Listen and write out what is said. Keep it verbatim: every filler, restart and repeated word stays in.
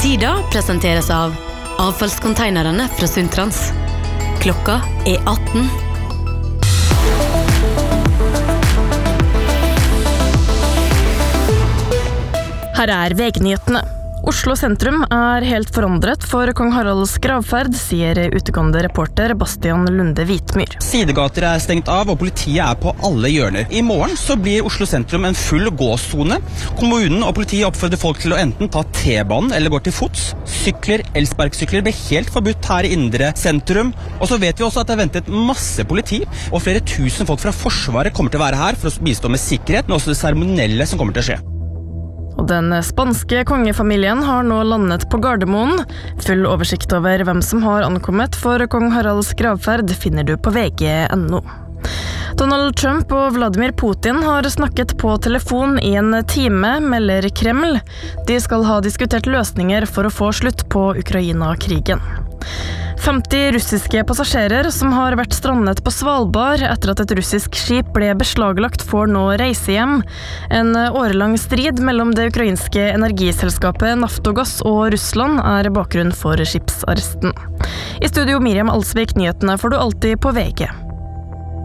Tida presenteres av avfallskonteinerne fra Sundtrans. Klokka er atten. Her er V G-nyhetene. Oslo sentrum er helt forandret for kong Haralds gravferd, sier utegående reporter Bastian Lunde Hvitmyr. Sidegater er stengt av, og politiet er på alle hjørner. I morgen så blir Oslo sentrum en full gåzone. Kommunen og politiet oppfordrer folk til å enten ta T-banen eller gå til fots. Sykler, elsparkesykler blir helt forbudt her i indre sentrum. Og så vet vi også at det er ventet masse politi, og flere tusen folk fra Forsvaret kommer til å være her for å bistå med sikkerhet, men også det seremonielle som kommer til å skje. Og den spanske kongefamilien har nå landet på Gardermoen. Full oversikt over hvem som har ankommet for kong Haralds gravferd finner du på V G punktum N O. Donald Trump og Vladimir Putin har snakket på telefon i en time, melder Kreml. De skal ha diskutert løsninger for å få slutt på Ukraina-krigen. femti russiske passasjerer som har vært strandet på Svalbard etter at et russisk skip ble beslaglagt får nå reise hjem. En årelang strid mellom det ukrainske energiselskapet Naftogaz og Russland er bakgrunn for skipsarresten. I studio Miriam Alsvik, nyhetene får du alltid på V G.